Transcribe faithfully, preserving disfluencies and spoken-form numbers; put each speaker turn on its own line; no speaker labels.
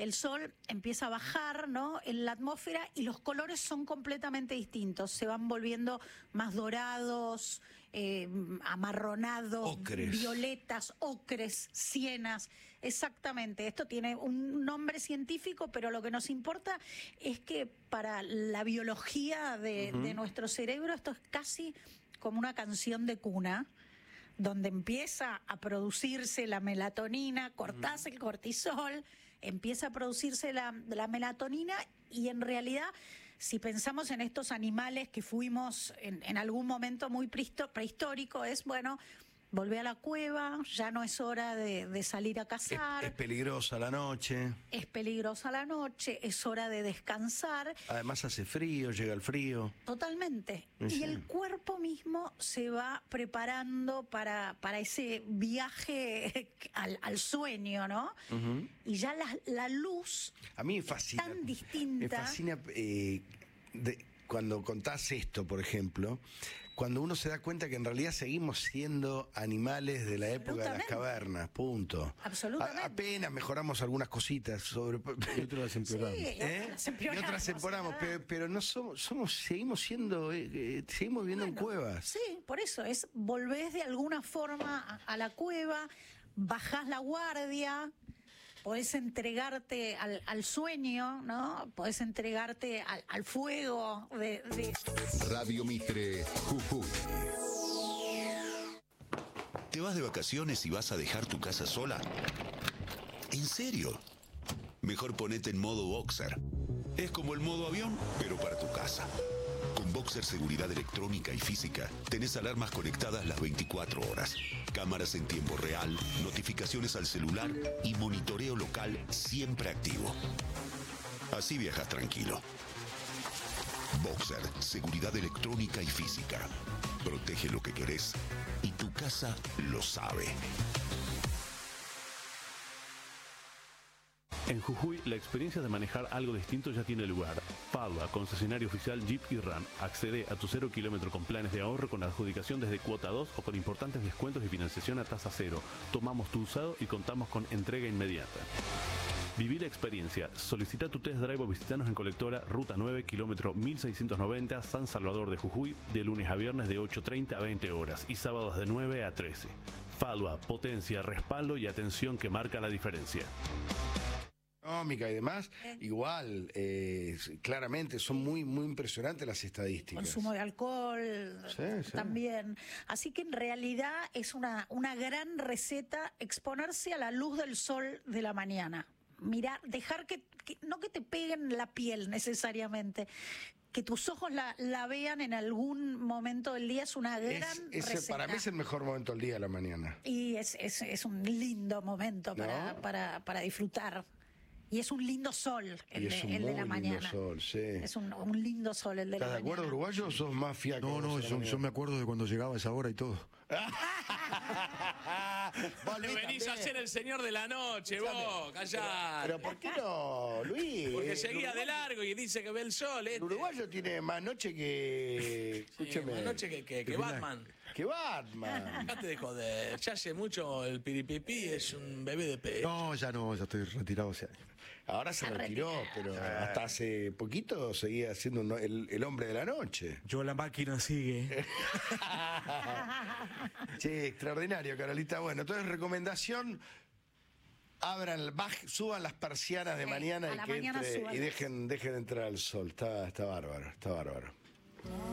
el sol empieza a bajar, ¿no?, en la atmósfera y los colores son completamente distintos. Se van volviendo más dorados, eh, amarronados,
ocres.
violetas, ocres, cienas. Exactamente. Esto tiene un nombre científico, pero lo que nos importa es que para la biología de, uh-huh. de nuestro cerebro esto es casi como una canción de cuna, donde empieza a producirse la melatonina, cortás el cortisol, empieza a producirse la, la melatonina y en realidad, si pensamos en estos animales que fuimos en, en algún momento muy prehistórico, es, bueno, volvé a la cueva, ya no es hora de, de salir a cazar.
Es, es peligrosa la noche.
Es peligrosa la noche, es hora de descansar.
Además hace frío, llega el frío.
Totalmente.
Sí.
Y el cuerpo mismo se va preparando para, para ese viaje al, al sueño, ¿no? Uh-huh. Y ya la, la luz
a mí me fascina,
tan distinta.
Me fascina eh, de, cuando contás esto, por ejemplo, cuando uno se da cuenta que en realidad seguimos siendo animales de la época de las cavernas, punto.
Absolutamente.
A, apenas mejoramos algunas cositas sobre
y otras las empeoramos.
Sí,
¿Eh?
las empeoramos,
y otras empeoramos, pero, pero no somos, somos, seguimos siendo, eh, eh, seguimos viviendo bueno, en cuevas.
Sí, por eso es volvés de alguna forma a, a la cueva, bajás la guardia. Podés entregarte al, al sueño, ¿no? Podés entregarte al, al fuego de, de...
Radio Mitre, Jujuy. ¿Te vas de vacaciones y vas a dejar tu casa sola? ¿En serio? Mejor ponete en modo Boxer. Es como el modo avión, pero para tu casa. Con Boxer Seguridad Electrónica y Física, tenés alarmas conectadas las veinticuatro horas, cámaras en tiempo real, notificaciones al celular y monitoreo local siempre activo. Así viajas tranquilo. Boxer Seguridad Electrónica y Física. Protege lo que querés y tu casa lo sabe.
En Jujuy, la experiencia de manejar algo distinto ya tiene lugar. Fadua, concesionario oficial Jeep y Ram. Accede a tu cero kilómetro con planes de ahorro con adjudicación desde cuota dos o con importantes descuentos y financiación a tasa cero. Tomamos tu usado y contamos con entrega inmediata. Viví la experiencia. Solicita tu test drive o visitanos en Colectora, Ruta nueve, kilómetro mil seiscientos noventa, San Salvador de Jujuy, de lunes a viernes de ocho treinta a veinte horas y sábados de nueve a trece. Fadua, potencia, respaldo y atención que marca la diferencia.
Económica y demás, igual, eh, claramente son muy muy impresionantes las estadísticas.
Consumo de alcohol,
sí, sí.
también. Así que en realidad es una, una gran receta exponerse a la luz del sol de la mañana. Mirar, dejar que, que no que te peguen la piel necesariamente, que tus ojos la, la vean en algún momento del día es una gran
es, es,
receta.
Para mí es el mejor momento del día, la mañana.
Y es, es, es un lindo momento para, ¿no? para, para disfrutar. Y es un lindo sol el, de, el de la mañana.
Lindo sol, sí.
Es un, un lindo sol el de la mañana.
¿Estás de acuerdo, uruguayo, o sos más fiaco?
No, no, yo, yo me acuerdo de cuando llegaba a esa hora y todo.
Vos venís a ser el señor de la noche, vos, callá.
Pero ¿por qué no, Luis?
Porque seguía de largo y dice que ve el sol. Este.
El uruguayo tiene más noche que... Escúcheme.
Sí, más noche que, que, que Batman.
Que Batman.
Date de joder. Ya hace mucho el piripipí es un bebé de pecho.
No, ya no, ya estoy retirado hace años.
Ahora se retiró, pero hasta hace poquito seguía siendo el, el hombre de la noche.
Yo, la máquina sigue.
Sí, extraordinario, Carolita. Bueno, entonces recomendación, abran, baj, suban las persianas de sí, mañana y que entre, y dejen, dejen de entrar al sol. Está, está bárbaro, está bárbaro.